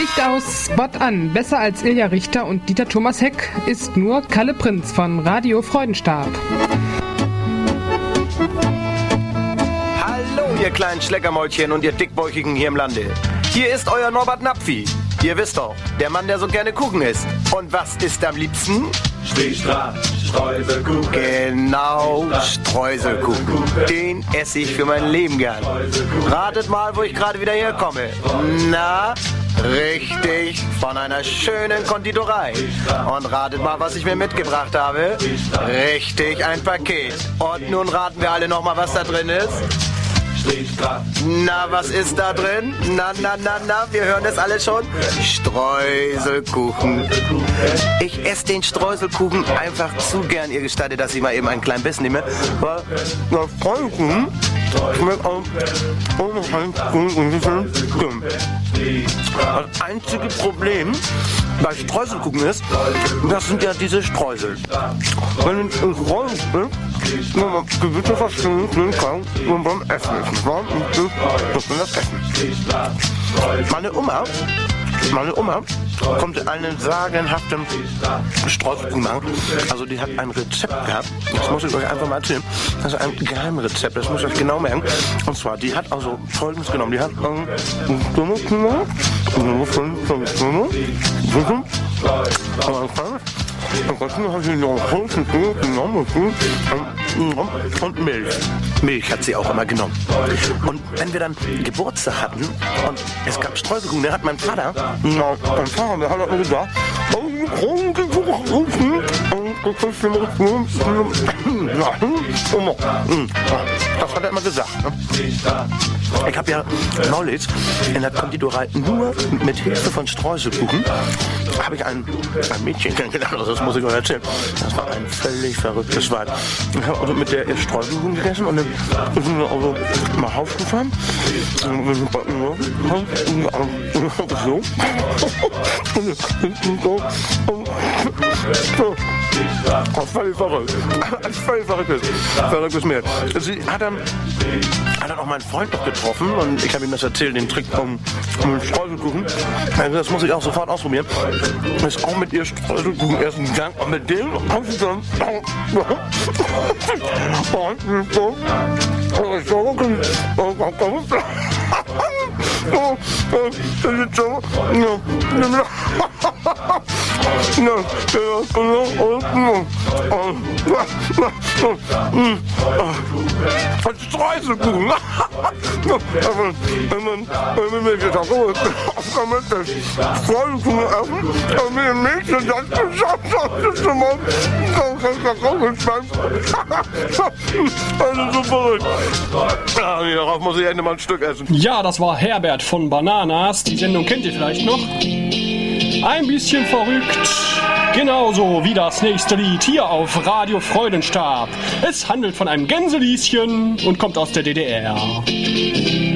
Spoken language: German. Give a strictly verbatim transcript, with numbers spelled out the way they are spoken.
Licht aus, Spot an. Besser als Ilja Richter und Dieter Thomas Heck ist nur Kalle Prinz von Radio Freudenstab. Hallo, ihr kleinen Schleckermäulchen und ihr Dickbäuchigen hier im Lande. Hier ist euer Norbert Napfi. Ihr wisst doch, der Mann, der so gerne Kuchen isst. Und was isst am liebsten? Stehstrahl, Streuselkuchen. Genau, Streuselkuchen. Den esse ich für mein Leben gern. Ratet mal, wo ich gerade wieder herkomme. Na, richtig, von einer schönen Konditorei. Und ratet mal, was ich mir mitgebracht habe. Richtig, ein Paket. Und nun raten wir alle nochmal, was da drin ist. Na, was ist da drin? Na, na, na, na, wir hören das alle schon. Streuselkuchen. Ich esse den Streuselkuchen einfach zu gern. Ihr gestattet, dass ich mal eben einen kleinen Biss nehme. Weil der Streuselkuchen schmeckt auch unheimlich gut und schön. Das einzige Problem bei Streuselkuchen ist, das sind ja diese Streusel. Wenn ein Streusel ist, wenn man gewisse Verstände kann, und beim Essen ist. Das ist das Essen. Meine Oma, meine Oma kommt in einen sagenhaften Streuselkuchen machen. Also die hat ein Rezept gehabt. Das muss ich euch einfach mal erzählen. Das ist ein Geheimrezept. Das muss ich euch genau merken. Und zwar, die hat also Folgendes genommen. Die hat ähm, und Milch. Milch hat sie auch immer genommen. Und wenn wir dann Geburtstag hatten und es gab Streuselkuchen, der hat mein Vater, na, mein Vater, der hat mir gesagt, das hat er immer gesagt. Ne? Ich habe ja neulich in der Konditorei nur mit Hilfe von Streuselkuchen habe ich ein, ein Mädchen kennengelernt, also das muss ich euch erzählen. Das war ein völlig verrücktes Weib. Ich habe also mit der erst Streuselkuchen gegessen und dann sind wir also mal aufgefahren. Und wir sind so. Oh, völlig verrückt. Völlig verrücktes, verrücktes Mädel. Sie hat dann, hat dann auch meinen Freund noch getroffen und ich habe ihm das erzählt, den Trick vom, vom Streuselkuchen. Also das muss ich auch sofort ausprobieren. Das ist auch mit ihr Streuselkuchen erst einen Gang und mit dem habe ich dann Oh, das ist so. Von Streuselkuchen. Wenn man, wenn man mir gesagt hat, auf kann man das Streuselkuchen essen, und mit dem Mädchen das geschafft hat, das ist schon mal, das ist so verrückt. Darauf muss ich endlich mal ein Stück essen. Ja, das war Herbert von Bananas. Die Sendung kennt ihr vielleicht noch. Ein bisschen verrückt. Genauso wie das nächste Lied hier auf Radio Freudenstab. Es handelt von einem Gänselieschen und kommt aus der D D R.